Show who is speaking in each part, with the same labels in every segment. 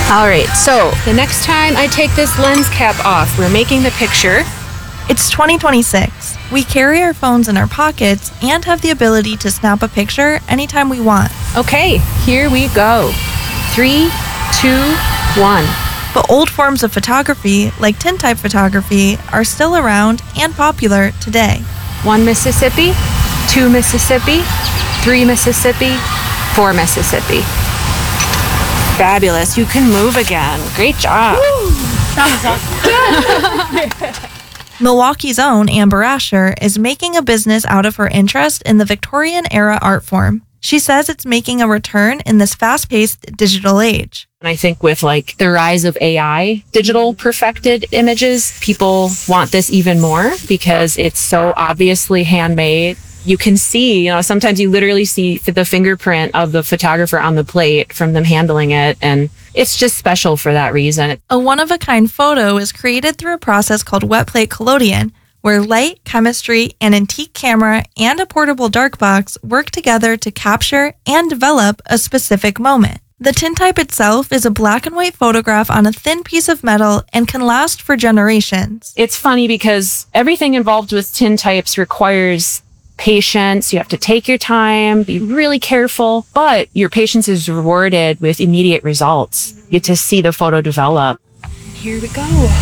Speaker 1: All right, so the next time I take this lens cap off, we're making the picture.
Speaker 2: It's 2026. We carry our phones in our pockets and have the ability to snap a picture anytime we want.
Speaker 1: Okay, here we go. 3, 2, 1.
Speaker 2: But old forms of photography, like tintype photography, are still around and popular today.
Speaker 1: 1 Mississippi, 2 Mississippi, 3 Mississippi, 4 Mississippi. Fabulous. You can move again. Great job.
Speaker 2: Milwaukee's own Amber Asher is making a business out of her interest in the Victorian-era art form. She says it's making a return in this fast-paced digital age.
Speaker 1: And I think with like the rise of AI, digital perfected images, people want this even more because it's so obviously handmade. You can see, sometimes you literally see the fingerprint of the photographer on the plate from them handling it. And it's just special for that reason.
Speaker 2: A one-of-a-kind photo is created through a process called wet plate collodion, where light, chemistry, an antique camera, and a portable dark box work together to capture and develop a specific moment. The tintype itself is a black and white photograph on a thin piece of metal and can last for generations.
Speaker 1: It's funny because everything involved with tintypes requires patience. You have to take your time, be really careful, but your patience is rewarded with immediate results. You get to see the photo develop. Here we go.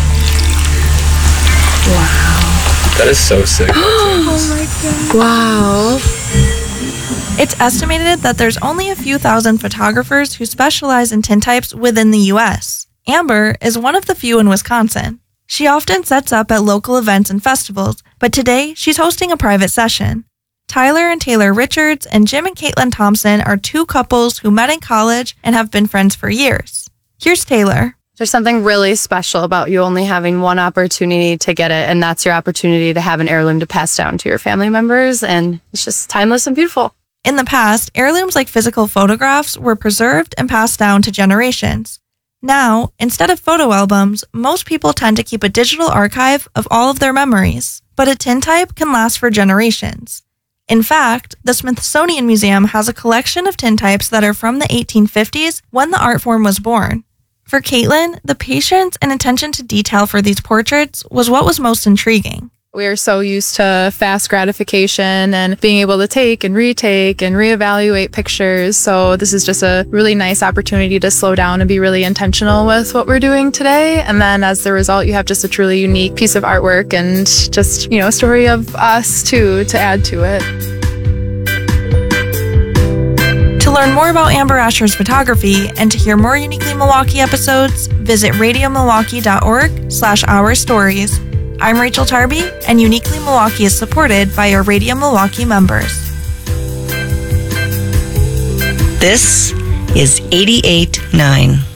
Speaker 3: Wow. That is so sick.
Speaker 4: Oh my God. Wow.
Speaker 2: It's estimated that there's only a few thousand photographers who specialize in tintypes within the U.S. Amber is one of the few in Wisconsin. She often sets up at local events and festivals, but today she's hosting a private session. Tyler and Taylor Richards and Jim and Caitlin Thompson are two couples who met in college and have been friends for years. Here's Taylor.
Speaker 4: There's something really special about you only having one opportunity to get it, and that's your opportunity to have an heirloom to pass down to your family members, and it's just timeless and beautiful.
Speaker 2: In the past, heirlooms like physical photographs were preserved and passed down to generations. Now, instead of photo albums, most people tend to keep a digital archive of all of their memories, but a tintype can last for generations. In fact, the Smithsonian Museum has a collection of tintypes that are from the 1850s when the art form was born. For Caitlin, the patience and attention to detail for these portraits was what was most intriguing.
Speaker 4: We are so used to fast gratification and being able to take and retake and reevaluate pictures. So this is just a really nice opportunity to slow down and be really intentional with what we're doing today. And then as the result, you have just a truly unique piece of artwork and just, a story of us too to add to it.
Speaker 2: To learn more about Amber Asher's photography and to hear more Uniquely Milwaukee episodes, visit radiomilwaukee.org/ourstories. I'm Rachel Tarby, and Uniquely Milwaukee is supported by our Radio Milwaukee members.
Speaker 5: This is 88.9.